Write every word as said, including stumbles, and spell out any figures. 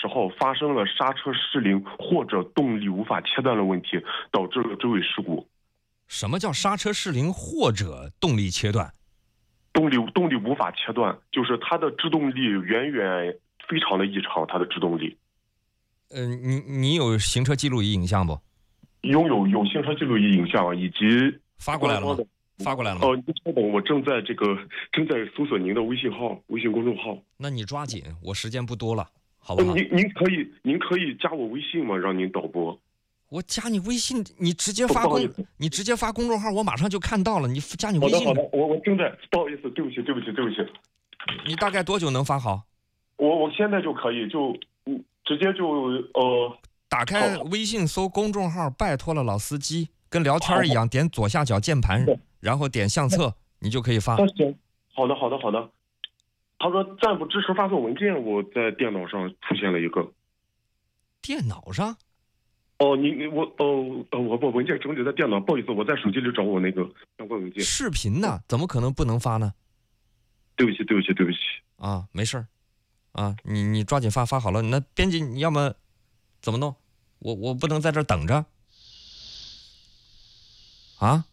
候发生了刹车失灵或者动力无法切断的问题，导致了这位事故。 什么叫刹车失灵或者动力切断？ 动力动力无法切断，就是它的制动力远远非常的异常，它的制动力。 呃，你你有行车记录仪影像不？ 拥有有行车记录仪影像以及发过来了吗？发过来了吗？ 哦，您稍等，我正在这个正在搜索您的微信号、微信公众号。 那你抓紧，我时间不多了，好不好？ 哦、您您可以您可以加我微信吗？让您导播。 我加你微信，你直接发公，你直接发公众号，我马上就看到了。你加你微信。 好的好的，我我正在，不好意思，对不起对不起对不起。 你大概多久能发好？ 我我现在就可以，就嗯直接就呃。 打开微信搜公众号，拜托了老司机，跟聊天一样，点左下角键盘，然后点相册，你就可以发。 行，好的好的好的。他说暂不支持发送文件，我在电脑上出现了一个。 电脑上？ 哦，你你我哦呃我把文件整理在电脑，不好意思，我在手机里找我那个相关文件。 视频呢？怎么可能不能发呢？ 对不起对不起对不起。 啊，没事儿，啊，你你抓紧发发好了。那编辑你要么怎么弄？我我不能在这儿等着啊。